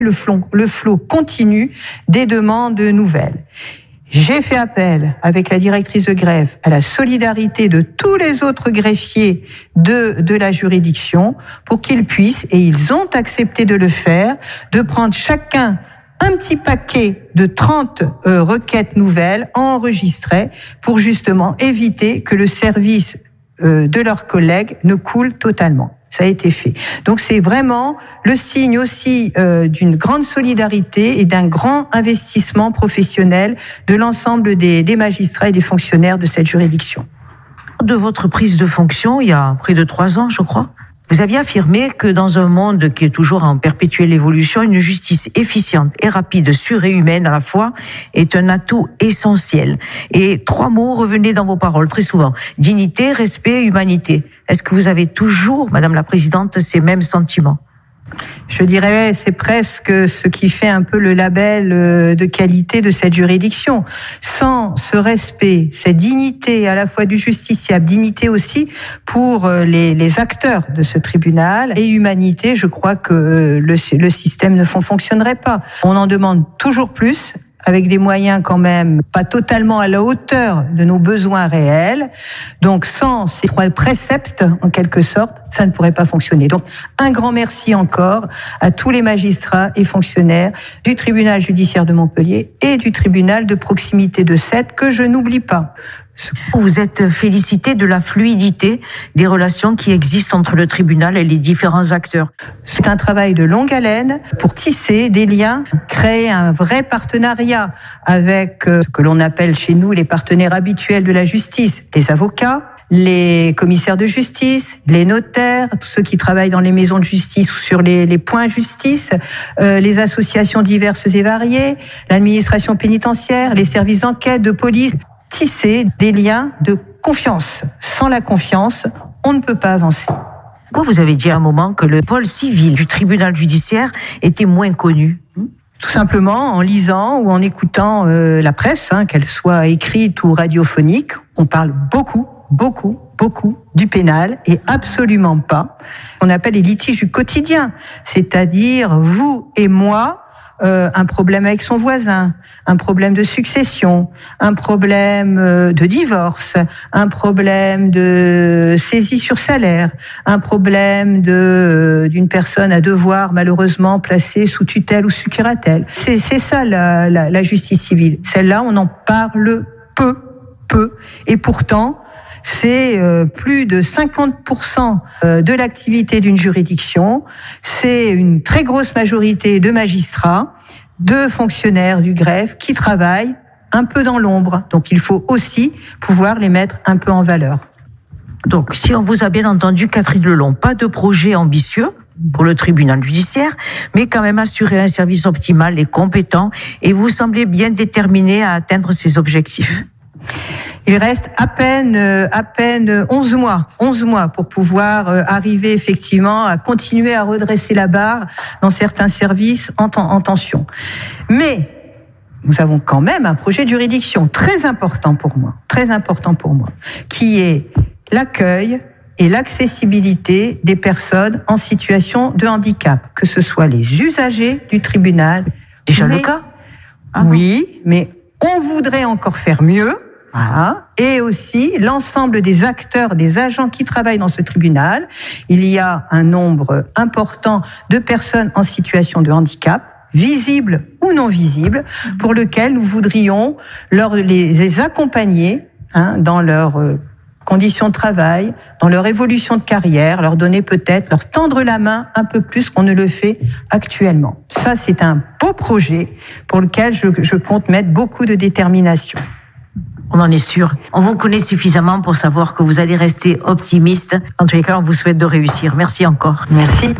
le flot continu des demandes nouvelles. J'ai fait appel avec la directrice de greffe à la solidarité de tous les autres greffiers de la juridiction pour qu'ils puissent, et ils ont accepté de le faire, de prendre chacun un petit paquet de 30 requêtes nouvelles enregistrées pour justement éviter que le service de leurs collègues ne coule totalement. Ça a été fait. Donc c'est vraiment le signe aussi d'une grande solidarité et d'un grand investissement professionnel de l'ensemble des magistrats et des fonctionnaires de cette juridiction. De votre prise de fonction, il y a près de 3 ans, je crois, vous aviez affirmé que dans un monde qui est toujours en perpétuelle évolution, une justice efficiente et rapide, sûre et humaine à la fois, est un atout essentiel. Et 3 mots revenaient dans vos paroles très souvent. Dignité, respect, humanité. Est-ce que vous avez toujours, Madame la Présidente, ces mêmes sentiments ? Je dirais, c'est presque ce qui fait un peu le label de qualité de cette juridiction. Sans ce respect, cette dignité à la fois du justiciable, dignité aussi pour les acteurs de ce tribunal et humanité, je crois que le système ne fonctionnerait pas. On en demande toujours plus, avec des moyens quand même pas totalement à la hauteur de nos besoins réels. Donc sans ces 3 préceptes, en quelque sorte, ça ne pourrait pas fonctionner. Donc un grand merci encore à tous les magistrats et fonctionnaires du tribunal judiciaire de Montpellier et du tribunal de proximité de Sète, que je n'oublie pas. Vous êtes félicité de la fluidité des relations qui existent entre le tribunal et les différents acteurs. C'est un travail de longue haleine pour tisser des liens, créer un vrai partenariat avec ce que l'on appelle chez nous les partenaires habituels de la justice, les avocats, les commissaires de justice, les notaires, tous ceux qui travaillent dans les maisons de justice ou sur les points justice, les associations diverses et variées, l'administration pénitentiaire, les services d'enquête, de police. Tisser des liens de confiance. Sans la confiance, on ne peut pas avancer. Pourquoi vous avez dit à un moment que le pôle civil du tribunal judiciaire était moins connu ? Tout simplement en lisant ou en écoutant la presse, qu'elle soit écrite ou radiophonique. On parle beaucoup du pénal et absolument pas on appelle les litiges du quotidien, c'est-à-dire vous et moi, un problème avec son voisin, un problème de succession, un problème de divorce, un problème de saisie sur salaire, un problème d'une personne à devoir malheureusement placée sous tutelle ou sous curatelle. C'est ça la justice civile. Celle-là, on en parle peu, et pourtant c'est plus de 50% de l'activité d'une juridiction. C'est une très grosse majorité de magistrats, de fonctionnaires du greffe qui travaillent un peu dans l'ombre. Donc il faut aussi pouvoir les mettre un peu en valeur. Donc si on vous a bien entendu, Catherine Lelong, pas de projet ambitieux pour le tribunal judiciaire, mais quand même assurer un service optimal et compétent, et vous semblez bien déterminé à atteindre ces objectifs. Il reste à peine 11 mois pour pouvoir arriver effectivement à continuer à redresser la barre dans certains services en tension. Mais nous avons quand même un projet de juridiction très important pour moi, qui est l'accueil et l'accessibilité des personnes en situation de handicap, que ce soit les usagers du tribunal. Déjà le cas ? Oui, mais on voudrait encore faire mieux. Voilà. Et aussi l'ensemble des acteurs, des agents qui travaillent dans ce tribunal. Il y a un nombre important de personnes en situation de handicap, visibles ou non visibles, pour lequel nous voudrions les accompagner dans leurs conditions de travail, dans leur évolution de carrière, leur tendre la main un peu plus qu'on ne le fait actuellement. Ça, c'est un beau projet pour lequel je compte mettre beaucoup de détermination. On en est sûr. On vous connaît suffisamment pour savoir que vous allez rester optimiste. En tous les cas, on vous souhaite de réussir. Merci encore. Merci.